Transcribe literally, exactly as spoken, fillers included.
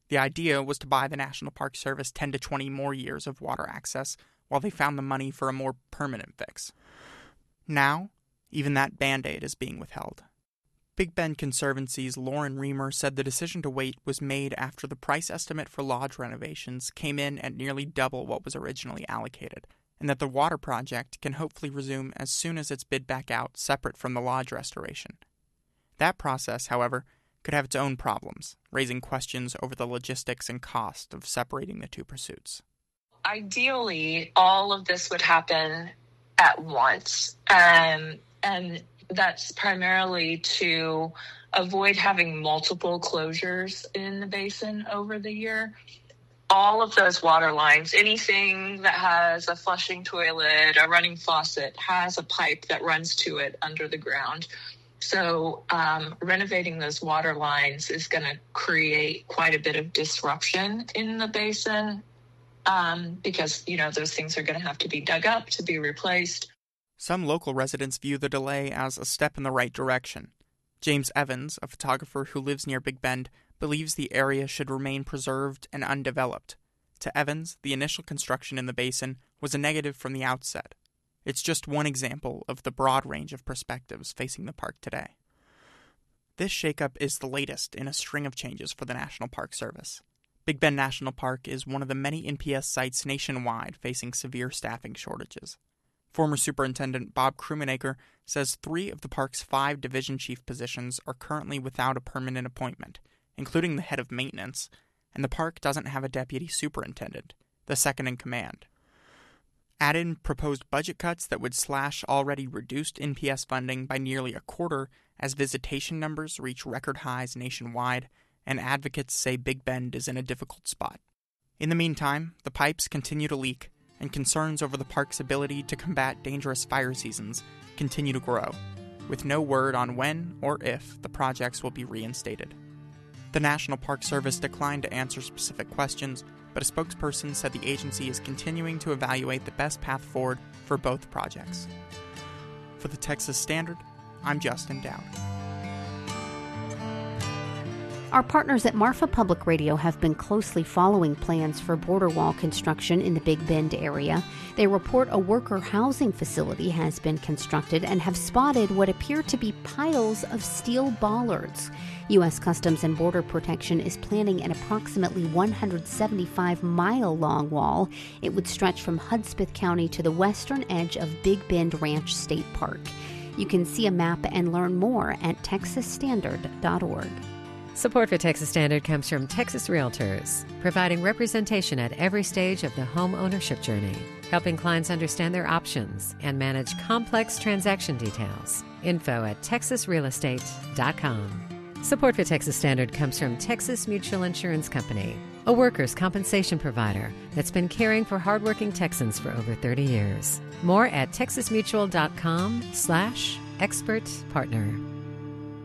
The idea was to buy the National Park Service ten to twenty more years of water access while they found the money for a more permanent fix. Now, even that Band-Aid is being withheld. Big Bend Conservancy's Lauren Reamer said the decision to wait was made after the price estimate for lodge renovations came in at nearly double what was originally allocated, and that the water project can hopefully resume as soon as it's bid back out separate from the lodge restoration. That process, however, could have its own problems, raising questions over the logistics and cost of separating the two pursuits. Ideally, all of this would happen at once, um, and that's primarily to avoid having multiple closures in the basin over the year. All of those water lines, anything that has a flushing toilet, a running faucet, has a pipe that runs to it under the ground. So um, renovating those water lines is going to create quite a bit of disruption in the basin um, because, you know, those things are going to have to be dug up to be replaced. Some local residents view the delay as a step in the right direction. James Evans, a photographer who lives near Big Bend, believes the area should remain preserved and undeveloped. To Evans, the initial construction in the basin was a negative from the outset. It's just one example of the broad range of perspectives facing the park today. This shakeup is the latest in a string of changes for the National Park Service. Big Bend National Park is one of the many N P S sites nationwide facing severe staffing shortages. Former Superintendent Bob Krummenacher says three of the park's five division chief positions are currently without a permanent appointment, including the head of maintenance, and the park doesn't have a deputy superintendent, the second in command. Add in proposed budget cuts that would slash already reduced N P S funding by nearly a quarter as visitation numbers reach record highs nationwide, and advocates say Big Bend is in a difficult spot. In the meantime, the pipes continue to leak, and concerns over the park's ability to combat dangerous fire seasons continue to grow, with no word on when or if the projects will be reinstated. The National Park Service declined to answer specific questions, but a spokesperson said the agency is continuing to evaluate the best path forward for both projects. For the Texas Standard, I'm Justin Dowd. Our partners at Marfa Public Radio have been closely following plans for border wall construction in the Big Bend area. They report a worker housing facility has been constructed and have spotted what appear to be piles of steel bollards. U S Customs and Border Protection is planning an approximately one hundred seventy-five mile long wall. It would stretch from Hudspeth County to the western edge of Big Bend Ranch State Park. You can see a map and learn more at texas standard dot org. Support for Texas Standard comes from Texas Realtors, providing representation at every stage of the home ownership journey, helping clients understand their options and manage complex transaction details. Info at texas real estate dot com. Support for Texas Standard comes from Texas Mutual Insurance Company, a workers' compensation provider that's been caring for hardworking Texans for over thirty years. More at texas mutual dot com slash expert partner.